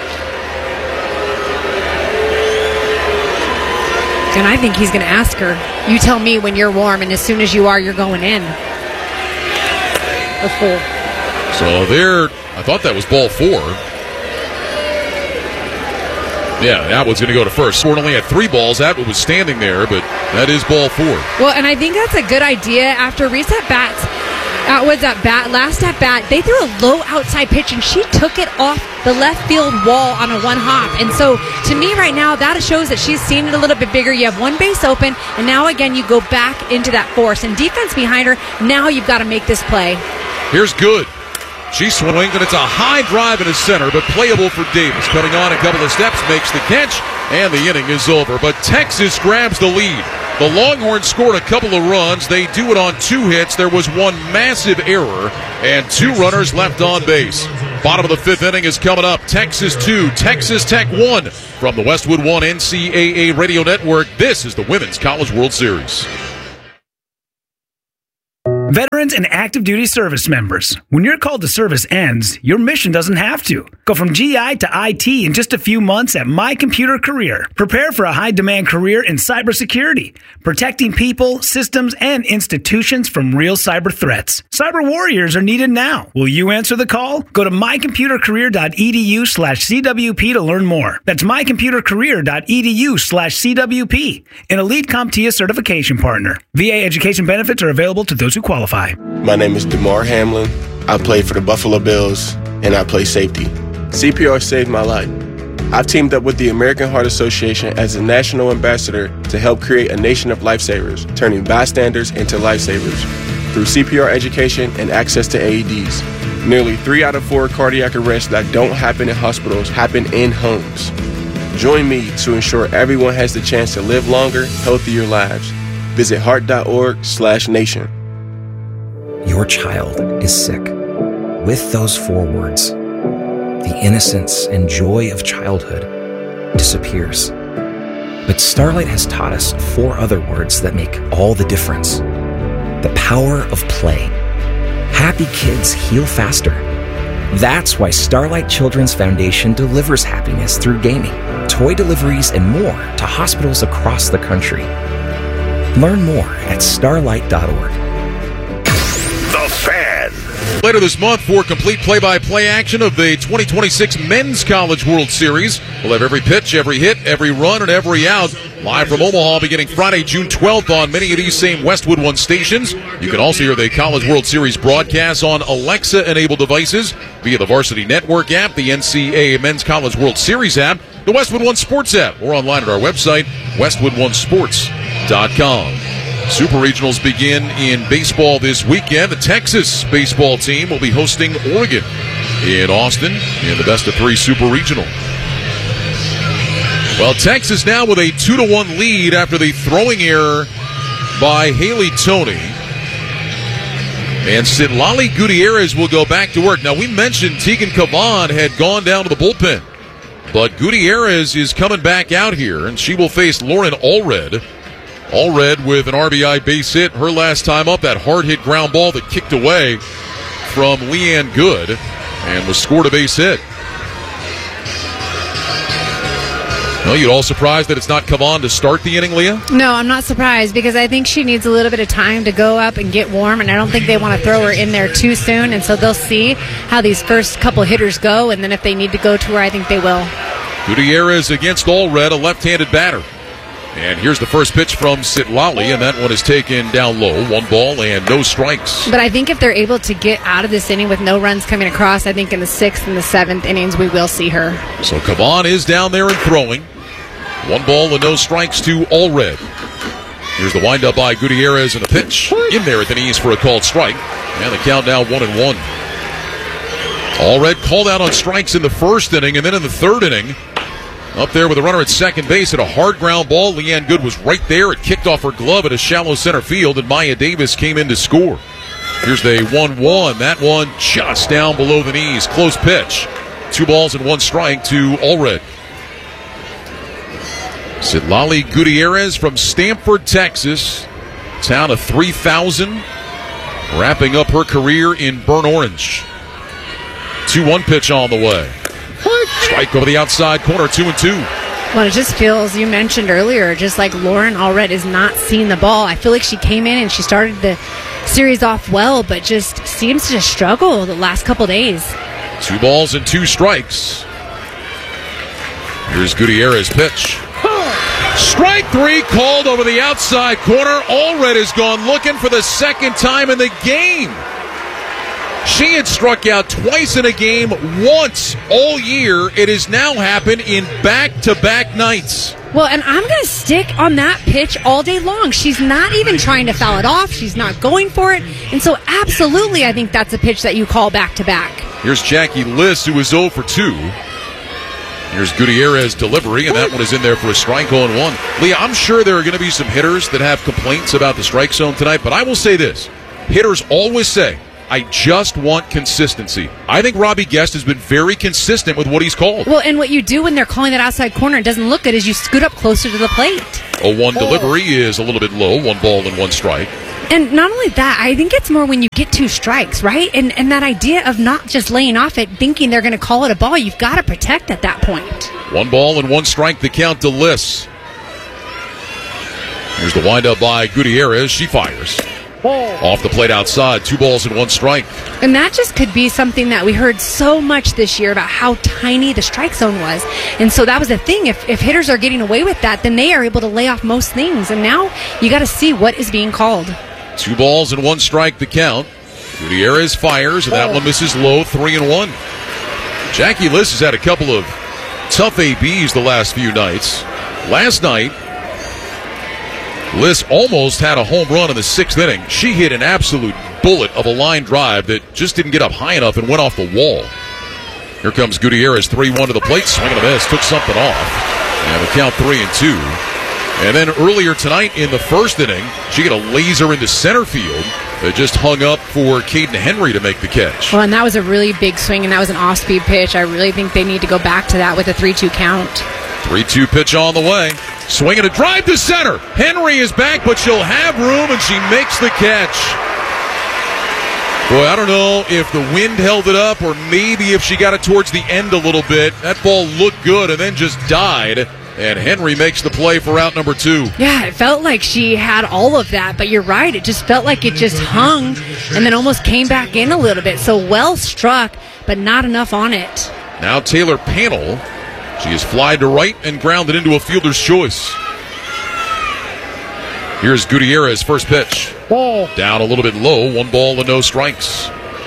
And I think he's going to ask her, you tell me when you're warm, and as soon as you are, you're going in. A 4. So there, I thought that was ball 4. Yeah, Atwood's going to go to first. Ford only had 3 balls. Atwood was standing there, but that is ball 4. Well, and I think that's a good idea. After reset bats, Atwood's last at bat, they threw a low outside pitch, and she took it off the left field wall on a 1 hop. And so, to me right now, that shows that she's seen it a little bit bigger. You have 1 base open, and now again you go back into that force. And defense behind her, now you've got to make this play. Here's Good. She swings, and it's a high drive in the center, but playable for Davis. Cutting on a couple of steps, makes the catch, and the inning is over. But Texas grabs the lead. The Longhorns scored a couple of runs. They do it on 2 hits. There was one massive error and 2 runners left on base. Bottom of the 5th inning is coming up. Texas 2, Texas Tech 1. From the Westwood One NCAA Radio Network, this is the Women's College World Series. Veterans and active duty service members, when your call to service ends, your mission doesn't have to. Go from GI to IT in just a few months at My Computer Career. Prepare for a high-demand career in cybersecurity, protecting people, systems, and institutions from real cyber threats. Cyber warriors are needed now. Will you answer the call? Go to mycomputercareer.edu/CWP to learn more. That's mycomputercareer.edu/CWP, an Elite CompTIA certification partner. VA education benefits are available to those who qualify. My name is DeMar Hamlin. I play for the Buffalo Bills, and I play safety. CPR saved my life. I've teamed up with the American Heart Association as a national ambassador to help create a nation of lifesavers, turning bystanders into lifesavers. Through CPR education and access to AEDs, nearly 3 out of 4 cardiac arrests that don't happen in hospitals happen in homes. Join me to ensure everyone has the chance to live longer, healthier lives. Visit heart.org/nation. Your child is sick. With those 4 words, the innocence and joy of childhood disappears. But Starlight has taught us 4 other words that make all the difference. The power of play. Happy kids heal faster. That's why Starlight Children's Foundation delivers happiness through gaming, toy deliveries, and more to hospitals across the country. Learn more at starlight.org. The Fan. Later this month, for complete play-by-play action of the 2026 Men's College World Series. We'll have every pitch, every hit, every run, and every out live from Omaha beginning Friday, June 12th on many of these same Westwood One stations. You can also hear the College World Series broadcast on Alexa-enabled devices via the Varsity Network app, the NCAA Men's College World Series app, the Westwood One Sports app, or online at our website, westwoodonesports.com. Super Regionals begin in baseball this weekend. The Texas baseball team will be hosting Oregon in Austin in the best-of-3 Super Regional. Well, Texas now with a 2-1 lead after the throwing error by Haley Toney. And Citlali Gutierrez will go back to work. Now, we mentioned Tegan Cavan had gone down to the bullpen, but Gutierrez is coming back out here, and she will face Lauren Allred. Allred with an RBI base hit her last time up, that hard-hit ground ball that kicked away from Leanne Good and was scored a base hit. Well, you're all surprised that it's not Cavan to start the inning, Leah? No, I'm not surprised because I think she needs a little bit of time to go up and get warm, and I don't think they want to throw her in there too soon, and so they'll see how these first couple hitters go, and then if they need to go to her, I think they will. Gutierrez against Allred, a left-handed batter. And here's the first pitch from Citlali, and that one is taken down low. 1 ball and no strikes. But I think if they're able to get out of this inning with no runs coming across, I think in the 6th and the 7th innings we will see her. So Cavan is down there and throwing. 1 ball and no strikes to Allred. Here's the windup by Gutierrez and the pitch in there at the knees for a called strike. And the count now 1-1. Allred called out on strikes in the 1st inning, and then in the 3rd inning, up there with a runner at second base at a hard ground ball. Leanne Good was right there. It kicked off her glove at a shallow center field, and Maya Davis came in to score. Here's the 1-1. That one just down below the knees. Close pitch. 2 balls and 1 strike to Allred. Citlali Gutierrez from Stamford, Texas. Town of 3,000. Wrapping up her career in burnt orange. 2-1 pitch on the way. Strike over the outside corner, 2-2. Well, it just feels, you mentioned earlier, just like Lauren Allred is not seeing the ball. I feel like she came in and she started the series off well, but just seems to struggle the last couple days. 2 balls and 2 strikes. Here's Gutierrez's pitch. Strike 3 called over the outside corner. Allred has gone looking for the 2nd time in the game. She had struck out twice in a game, once all year. It has now happened in back-to-back nights. Well, and I'm going to stick on that pitch all day long. She's not even trying to foul it off. She's not going for it. And so absolutely I think that's a pitch that you call back-to-back. Here's Jackie Liss, who is 0 for 2. Here's Gutierrez delivery, and that one is in there for a strike 0-1. Leah, I'm sure there are going to be some hitters that have complaints about the strike zone tonight, but I will say this. Hitters always say, I just want consistency. I think Robbie Guest has been very consistent with what he's called. Well, and what you do when they're calling that outside corner, it doesn't look good, is you scoot up closer to the plate. 0-1 delivery is a little bit low, 1 ball and 1 strike. And not only that, I think it's more when you get 2 strikes, right? And that idea of not just laying off it, thinking they're going to call it a ball, you've got to protect at that point. 1 ball and 1 strike, the count to Liss. Here's the windup by Gutierrez. She fires. Off the plate outside, 2 balls and 1 strike. And that just could be something that we heard so much this year about how tiny the strike zone was. And so that was the thing. If hitters are getting away with that, then they are able to lay off most things. And now you got to see what is being called. 2 balls and 1 strike, the count. Gutierrez fires, and that one misses low, 3-1. Jackie Liss has had a couple of tough ABs the last few nights. Last night, Liss almost had a home run in the 6th inning. She hit an absolute bullet of a line drive that just didn't get up high enough and went off the wall. Here comes Gutierrez, 3-1 to the plate, swing and a miss, took something off. And the count 3-2. And then earlier tonight in the 1st inning, she got a laser into center field that just hung up for Caden Henry to make the catch. Well, and that was a really big swing, and that was an off-speed pitch. I really think they need to go back to that with a 3-2 count. 3-2 pitch on the way. Swinging a drive to center. Henry is back, but she'll have room, and she makes the catch. Boy, I don't know if the wind held it up or maybe if she got it towards the end a little bit. That ball looked good and then just died. And Henry makes the play for out number 2. Yeah, it felt like she had all of that, but you're right. It just felt like it just hung and then almost came back in a little bit. So well struck, but not enough on it. Now Taylor Panel. She is flied to right and grounded into a fielder's choice. Here's Gutierrez, first pitch. Ball. Down a little bit low, 1 ball and no strikes.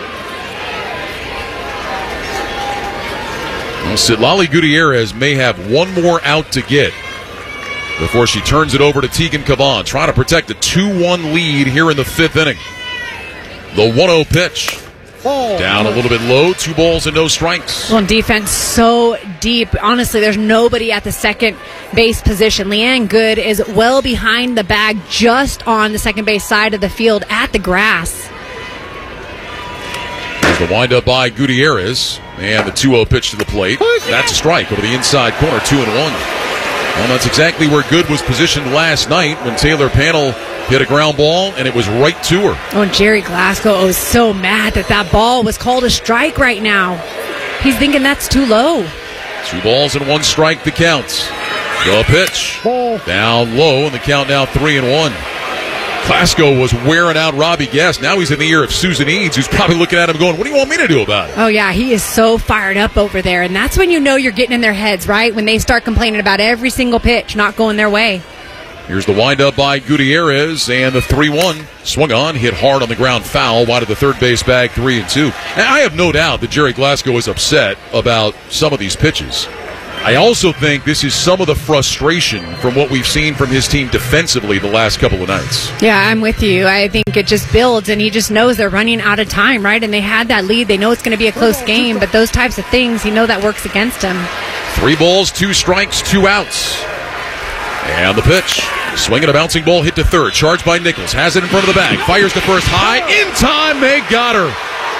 Well, Citlali Gutierrez may have 1 more out to get before she turns it over to Tegan Caban, trying to protect a 2-1 lead here in the 5th inning. The 1-0 pitch. Down a little bit low, 2 balls and no strikes. Well, defense so deep. Honestly, there's nobody at the second base position. Leanne Good is well behind the bag, just on the second base side of the field at the grass. There's the windup by Gutierrez, and the 2-0 pitch to the plate. That's a strike over the inside corner, 2-1. Well, that's exactly where Good was positioned last night when Taylor Panel hit a ground ball, and it was right to her. Oh, and Jerry Glasgow was so mad that ball was called a strike right now. He's thinking that's too low. 2 balls and 1 strike, the counts. The pitch. Down low, and the count now 3-1. Glasgow was wearing out Robbie Guest. Now he's in the ear of Susan Eads, who's probably looking at him going, what do you want me to do about it? Oh, yeah, he is so fired up over there, and that's when you know you're getting in their heads, right? When they start complaining about every single pitch not going their way. Here's the windup by Gutierrez, and the 3-1 swung on, hit hard on the ground, foul, wide of the third base bag, 3-2. And I have no doubt that Jerry Glasgow is upset about some of these pitches. I also think this is some of the frustration from what we've seen from his team defensively the last couple of nights. Yeah, I'm with you. I think it just builds, and he just knows they're running out of time, right? And they had that lead. They know it's going to be a close game, but those types of things, you know that works against him. 3 balls, 2 strikes, 2 outs. And the pitch. Swinging a bouncing ball, hit to third. Charged by Nichols. Has it in front of the bag. Fires to first high. In time, they got her.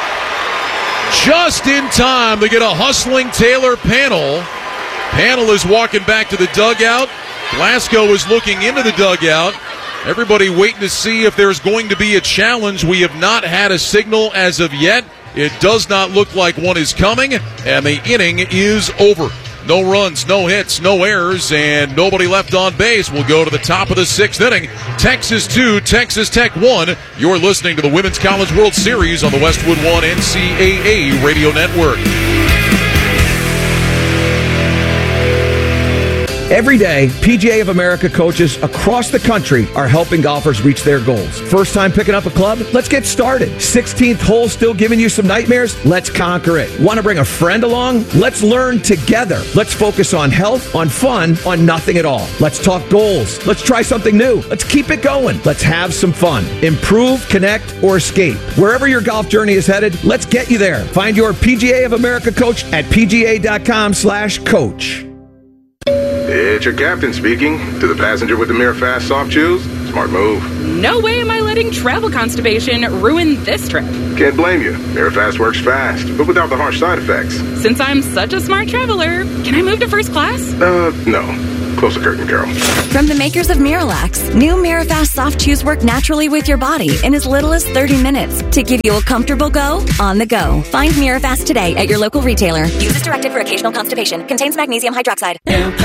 Just in time to get a hustling Taylor Panel. Panel is walking back to the dugout. Glasgow is looking into the dugout. Everybody waiting to see if there's going to be a challenge. We have not had a signal as of yet. It does not look like one is coming, and the inning is over. No runs, no hits, no errors, and nobody left on base. We'll go to the top of the 6th inning. Texas 2, Texas Tech 1. You're listening to the Women's College World Series on the Westwood One NCAA Radio Network. Every day, PGA of America coaches across the country are helping golfers reach their goals. First time picking up a club? Let's get started. 16th hole still giving you some nightmares? Let's conquer it. Want to bring a friend along? Let's learn together. Let's focus on health, on fun, on nothing at all. Let's talk goals. Let's try something new. Let's keep it going. Let's have some fun. Improve, connect, or escape. Wherever your golf journey is headed, let's get you there. Find your PGA of America coach at pga.com/coach. It's your captain speaking. To the passenger with the Mirror Fast soft chews, smart move. No way am I letting travel constipation ruin this trip. Can't blame you. Mirror Fast works fast, but without the harsh side effects. Since I'm such a smart traveler, can I move to first class? No. Close the curtain, Carol. From the makers of Miralax, new Mirafast soft chews work naturally with your body in as little as 30 minutes to give you a comfortable go on the go. Find Mirafast today at your local retailer. Use as directed for occasional constipation. Contains magnesium hydroxide.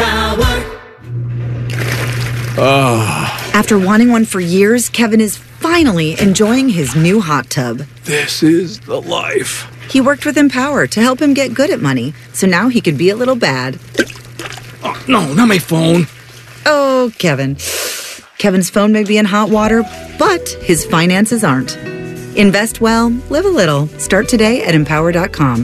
After wanting one for years, Kevin is finally enjoying his new hot tub. This is the life. He worked with Empower to help him get good at money, so now he could be a little bad. Oh, no, not my phone. Oh, Kevin. Kevin's phone may be in hot water, but his finances aren't. Invest well, live a little. Start today at Empower.com.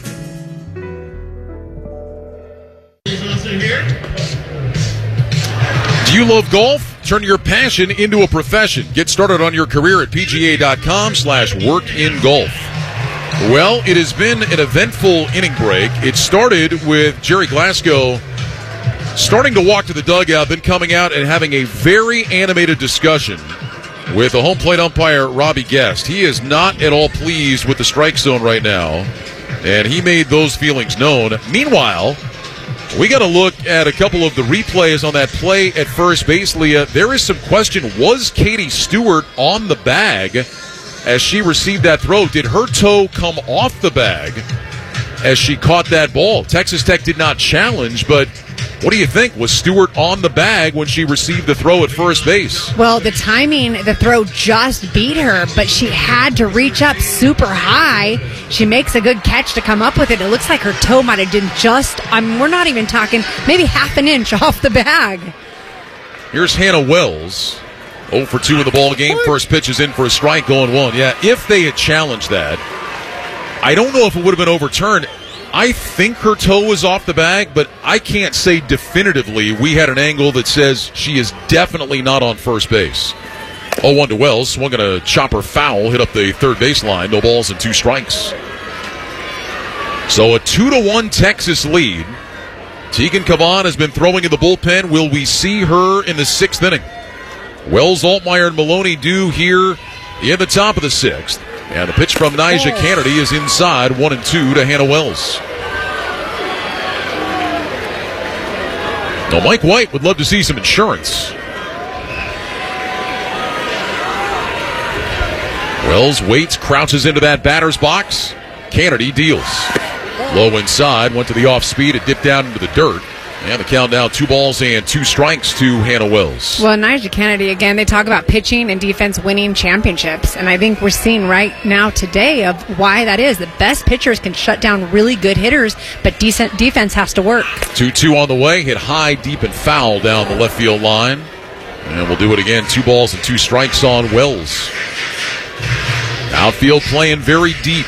Do you love golf? Turn your passion into a profession. Get started on your career at PGA.com/workingolf. Well, it has been an eventful inning break. It started with Jerry Glasgow starting to walk to the dugout, then coming out and having a very animated discussion with the home plate umpire, Robbie Guest. He is not at all pleased with the strike zone right now, and he made those feelings known. Meanwhile, we got to look at a couple of the replays on that play at first base, Leah. There is some question, was Katie Stewart on the bag as she received that throw? Did her toe come off the bag as she caught that ball? Texas Tech did not challenge, but what do you think? Was Stewart on the bag when she received the throw at first base? Well, the timing, the throw just beat her, but she had to reach up super high. She makes a good catch to come up with it. It looks like her toe might have been we're not even talking, maybe half an inch off the bag. Here's Hannah Wells, 0 for 2 in the ball game. First pitch is in for a strike, going 1. Yeah, if they had challenged that, I don't know if it would have been overturned. I think her toe was off the bag, but I can't say definitively. We had an angle that says she is definitely not on first base. 0-1 to Wells. Swung at a chopper foul, hit up the third baseline. No balls and 2 strikes. So a 2-1 Texas lead. Tegan Cavan has been throwing in the bullpen. Will we see her in the 6th inning? Wells, Altmaier, and Maloney due here in the top of the 6th. And the pitch from Nyjah Kennedy is inside, 1-2 to Hannah Wells. Now, Mike White would love to see some insurance. Wells waits, crouches into that batter's box. Kennedy deals. Low inside, went to the off speed, it dipped down into the dirt. And the count now, 2 balls and 2 strikes to Hannah Wells. Well, Nyjah Kennedy, again, they talk about pitching and defense winning championships. And I think we're seeing right now today of why that is. The best pitchers can shut down really good hitters, but decent defense has to work. 2-2 on the way, hit high, deep, and foul down the left field line. And we'll do it again, 2 balls and 2 strikes on Wells. Outfield playing very deep.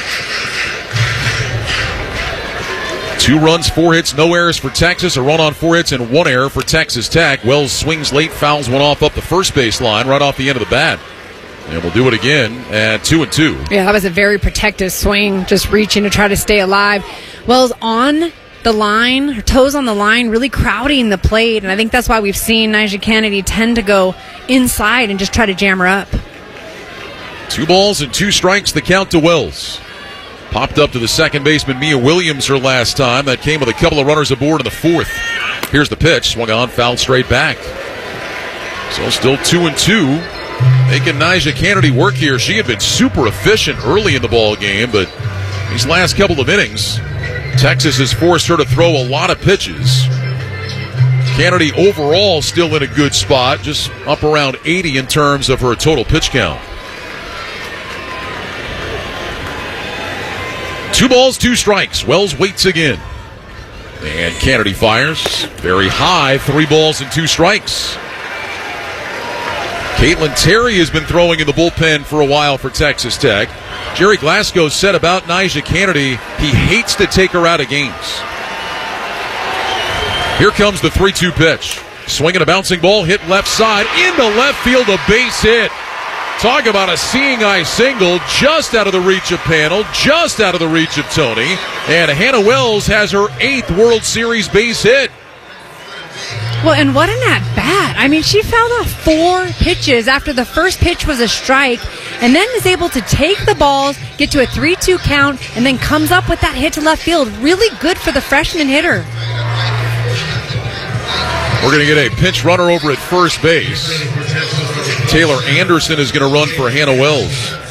2 runs, 4 hits, no errors for Texas. A run on 4 hits and 1 error for Texas Tech. Wells swings late, fouls one off up the first base line, right off the end of the bat. And we'll do it again at 2-2. Yeah, that was a very protective swing, just reaching to try to stay alive. Wells on the line, her toes on the line, really crowding the plate. And I think that's why we've seen Nyjah Kennedy tend to go inside and just try to jam her up. 2 balls and 2 strikes, the count to Wells. Popped up to the second baseman, Mia Williams, her last time. That came with a couple of runners aboard in the 4th. Here's the pitch. Swung on, fouled straight back. So still 2-2. Making Nyjah Kennedy work here. She had been super efficient early in the ball game, but these last couple of innings, Texas has forced her to throw a lot of pitches. Kennedy overall still in a good spot, just up around 80 in terms of her total pitch count. 2 balls, 2 strikes. Wells waits again. And Kennedy fires. Very high. 3 balls and 2 strikes. Caitlin Terry has been throwing in the bullpen for a while for Texas Tech. Jerry Glasgow said about Nyjah Kennedy, he hates to take her out of games. Here comes the 3-2 pitch. Swinging a bouncing ball, hit left side, into left field, a base hit. Talk about a seeing eye single, just out of the reach of Panel, just out of the reach of Tony. And Hannah Wells has her 8th World Series base hit. Well, and what an at-bat. I mean, she fouled off 4 pitches after the first pitch was a strike, and then is able to take the balls, get to a 3-2 count, and then comes up with that hit to left field. Really good for the freshman hitter. We're going to get a pinch runner over at first base. Taylor Anderson is going to run for Hannah Wells.